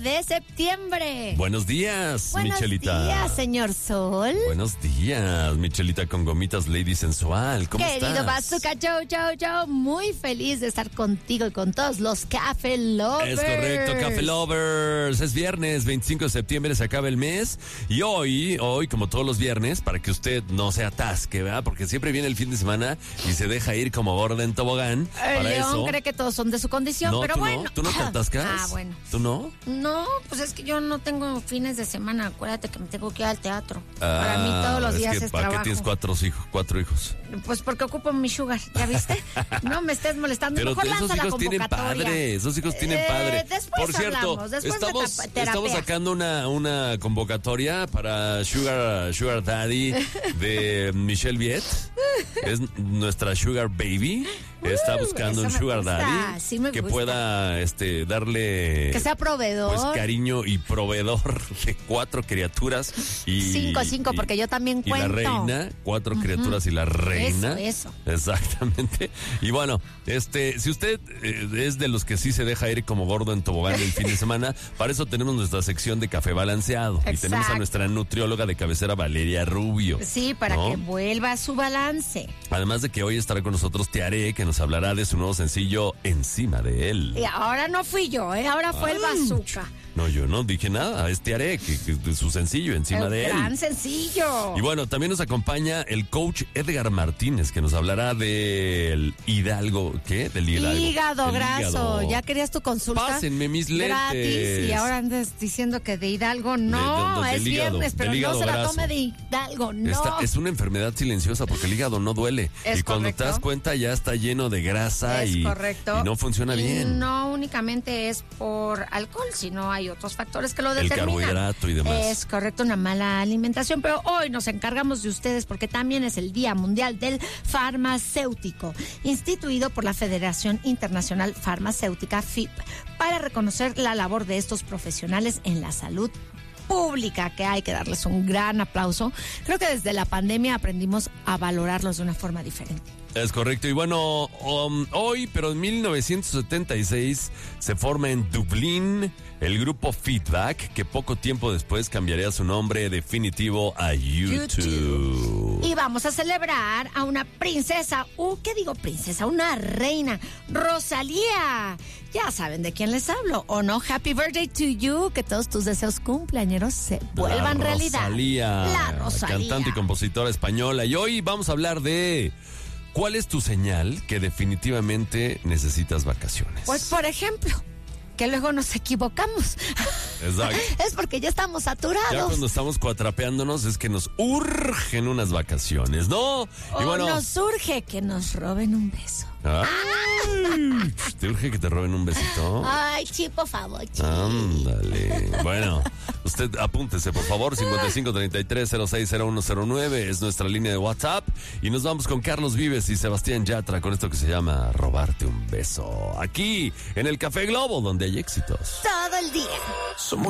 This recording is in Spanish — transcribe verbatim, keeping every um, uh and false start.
de septiembre. Buenos días, Buenos Michelita. Buenos días, señor Sol. Buenos días, Michelita con gomitas Lady Sensual. ¿Cómo Querido estás? Bazooka, chau, chau, chau. Muy feliz de estar contigo y con todos los Café Lovers. Es correcto, Café Lovers. Es viernes, veinticinco de septiembre, se acaba el mes. Y hoy, hoy, como todos los viernes, para que usted no se atasque, ¿verdad? Porque siempre viene el fin de semana y se deja ir como gorda en tobogán. El para León eso, cree que todos son de su condición, no, pero tú bueno. No, ¿tú no te atascas? Ah, bueno. ¿Tú no? No, pues es que yo no tengo fines de semana. Acuérdate que me tengo que ir al teatro. Ah, Para mí todos los es días que, es ¿para trabajo. qué tienes cuatro hijos? Cuatro hijos. Pues porque ocupo mi sugar, ¿ya viste? No me estés molestando. Pero Mejor esos lanza la hijos tienen convocatoria. padre, esos hijos tienen Eh, padre. después Por cierto, hablamos, después me estamos, tapa- terapeas. estamos sacando una, una convocatoria para Sugar, Sugar Daddy de Michelle Viet. Es nuestra Sugar Baby. Está buscando eso un me Sugar gusta, Daddy sí me que gusta. pueda este, darle Que sea proveedor. pues cariño y proveedor de cuatro criaturas y Cinco, cinco, y- porque yo también y la cuento. reina, cuatro criaturas y la reina. Eso, Exactamente. Y bueno, este, si usted eh, es de los que sí se deja ir como gordo en tobogán el fin de semana, para eso tenemos nuestra sección de café balanceado. Y tenemos a Exacto. nuestra nutrióloga de cabecera, Valeria Rubio. Sí, para ¿no? que vuelva a su balance. Además de que hoy estará con nosotros Tiare, que nos hablará de su nuevo sencillo, Encima de él. Y ahora no fui yo, ¿eh? Ahora fue el Bazooka. No, yo no dije nada, es Tiare, que, que de su sencillo, Encima El de él. gran sencillo. Y bueno, también nos acompaña el coach Edgar Martínez, que nos hablará del Hidalgo, ¿qué? Del Hidalgo. Hígado El graso. hígado. ¿Ya querías tu consulta? Pásenme mis lentes. Gratis. Y ahora andas diciendo que de Hidalgo no. De- de- de- es del hígado, viernes, pero del no hígado se la graso. tome de Hidalgo. No. Esta es una enfermedad silenciosa porque el hígado no duele. Es y cuando correcto. te das cuenta ya está lleno de grasa Es y, correcto. y no funciona Y bien. no únicamente es por alcohol, sino hay otros factores que lo El determinan. carbohidrato y demás. Es correcto, una mala alimentación, pero hoy nos encargamos de ustedes porque también es el Día Mundial del Farmacéutico, instituido por la Federación Internacional Farmacéutica, F I P, para reconocer la labor de estos profesionales en la salud pública, que hay que darles un gran aplauso. Creo que desde la pandemia aprendimos a valorarlos de una forma diferente. Es correcto. Y bueno, um, hoy, pero en mil novecientos setenta y seis, se forma en Dublín el grupo Feedback, que poco tiempo después cambiaría su nombre definitivo a YouTube. YouTube. Y vamos a celebrar a una princesa, uh, ¿qué digo princesa? Una reina, Rosalía. Ya saben de quién les hablo, ¿o no? Happy birthday to you, que todos tus deseos cumpleañeros se vuelvan La realidad. Rosalía, La Rosalía. cantante y compositora española. Y hoy vamos a hablar de ¿cuál es tu señal que definitivamente necesitas vacaciones? Pues, por ejemplo, que luego nos equivocamos. Exacto. Es porque ya estamos saturados. Ya cuando estamos cuatrapeándonos es que nos urgen unas vacaciones, ¿no? O y bueno, nos surge que nos roben un beso. ay, ¿te urge que te roben un besito? Ay, sí, por favor, sí. Ándale. Bueno, usted apúntese, por favor, cincuenta y cinco treinta y tres cero seis cero uno cero nueve es nuestra línea de WhatsApp. Y nos vamos con Carlos Vives y Sebastián Yatra con esto que se llama Robarte un beso. Aquí, en el Café Globo, donde hay éxitos. Todo el día. Somos